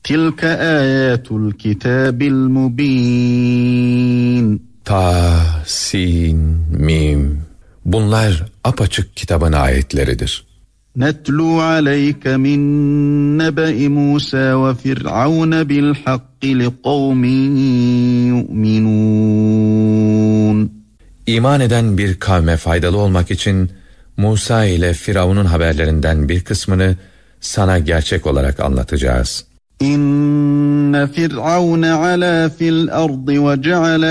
تِلْكَ آيَاتُ الْكِتَابِ الْمُبِينِ. Ta, sin, mim. Bunlar apaçık kitabın ayetleridir. نَتْلُو عَلَيْكَ مِنْ نَبَإِ مُوسَى وَفِرْعَوْنَ بِالْحَقِّ لِقَوْمٍ يُؤْمِنُونَ. İman eden bir kavme faydalı olmak için Musa ile Firavun'un haberlerinden bir kısmını sana gerçek olarak anlatacağız. İnne Firavun ala fil ardı ve ceale